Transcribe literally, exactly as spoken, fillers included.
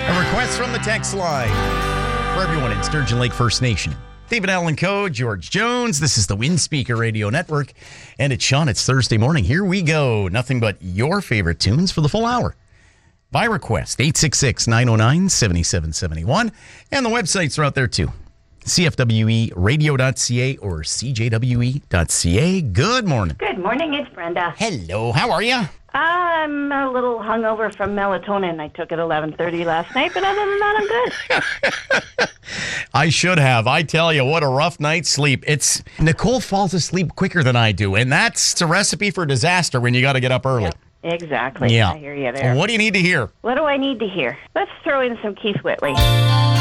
A request from the text line for everyone in Sturgeon Lake First Nation. David Allen Coe, George Jones. This is the Windspeaker Radio Network. And it's Sean. It's Thursday morning. Here we go. Nothing but your favorite tunes for the full hour. By request, eight six six, nine oh nine, seven seven seven one. And the websites are out there too. C F W E radio dot C A or C J W E dot C A. Good morning. Good morning. It's Brenda. Hello. How are you? I'm a little hungover from melatonin. I took at eleven thirty last night, but other than that, I'm good. I should have. I tell you, what a rough night's sleep. It's Nicole falls asleep quicker than I do, and that's a recipe for disaster when you got to get up early. Yep, exactly. Yeah. I hear you there. What do you need to hear? What do I need to hear? Let's throw in some Keith Whitley.